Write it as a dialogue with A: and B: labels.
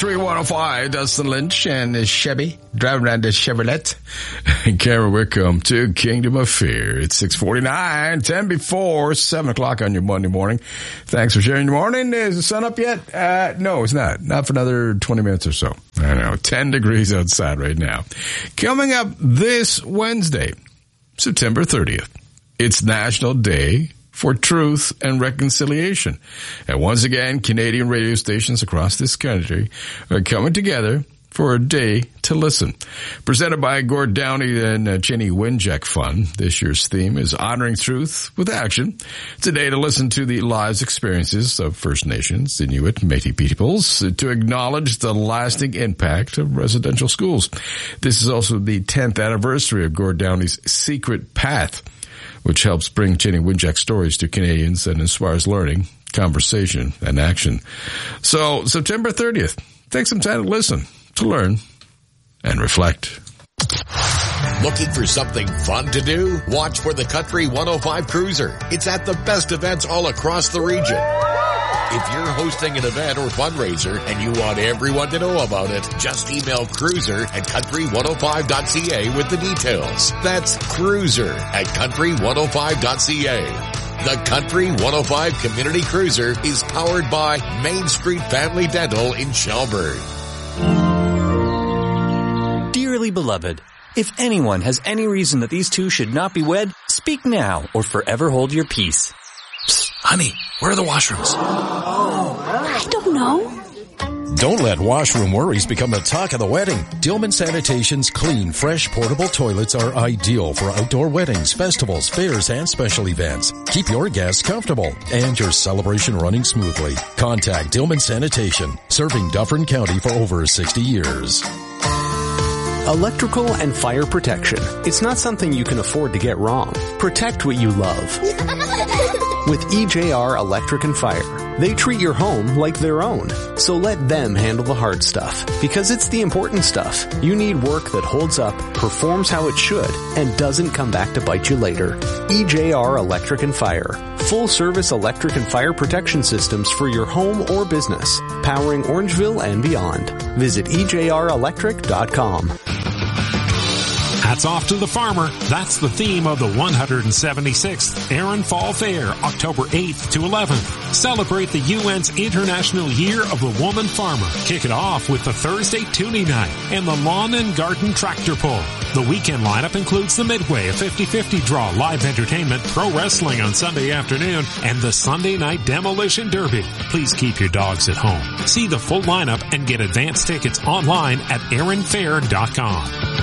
A: 3105, Dustin Lynch and Chevy driving around the Chevrolet. And Cameron Whitcomb to Kingdom of Fear. It's 6:49, 10 before 7 o'clock on your Monday morning. Thanks for sharing your morning. Is the sun up yet? No, it's not. Not for another 20 minutes or so. I know, 10 degrees outside right now. Coming up this Wednesday, September 30th, it's National Day for Truth and Reconciliation. And once again, Canadian radio stations across this country are coming together for a day to listen. Presented by Gord Downey and Jenny Winjack Fund, this year's theme is Honoring Truth with Action. It's a day to listen to the lives, experiences of First Nations, Inuit, Métis peoples, to acknowledge the lasting impact of residential schools. This is also the 10th anniversary of Gord Downey's Secret Path, which helps bring Jenny Winjack stories to Canadians and inspires learning, conversation, and action. So, September 30th, take some time to listen, to learn, and reflect.
B: Looking for something fun to do? Watch for the Country 105 Cruiser. It's at the best events all across the region. If you're hosting an event or fundraiser and you want everyone to know about it, just email cruiser@country105.ca with the details. That's cruiser@country105.ca. The Country 105 Community Cruiser is powered by Main Street Family Dental in Shelburne.
C: Dearly beloved, if anyone has any reason that these two should not be wed, speak now or forever hold your peace.
D: Psst, honey, where are the washrooms?
E: I don't know.
F: Don't let washroom worries become the talk of the wedding. Dillman Sanitation's clean, fresh, portable toilets are ideal for outdoor weddings, festivals, fairs, and special events. Keep your guests comfortable and your celebration running smoothly. Contact Dillman Sanitation, serving Dufferin County for over 60 years.
G: Electrical and fire protection. It's not something you can afford to get wrong. Protect what you love. With EJR Electric and Fire, they treat your home like their own. So let them handle the hard stuff, because it's the important stuff. You need work that holds up, performs how it should, and doesn't come back to bite you later. EJR Electric and Fire. Full service electric and fire protection systems for your home or business. Powering Orangeville and beyond. Visit EJRelectric.com.
H: Hats off to the farmer. That's the theme of the 176th Erin Fall Fair, October 8th to 11th. Celebrate the UN's International Year of the Woman Farmer. Kick it off with the Thursday Toonie Night and the Lawn and Garden Tractor Pull. The weekend lineup includes the Midway, a 50-50 draw, live entertainment, pro wrestling on Sunday afternoon, and the Sunday Night Demolition Derby. Please keep your dogs at home. See the full lineup and get advance tickets online at erinfair.com.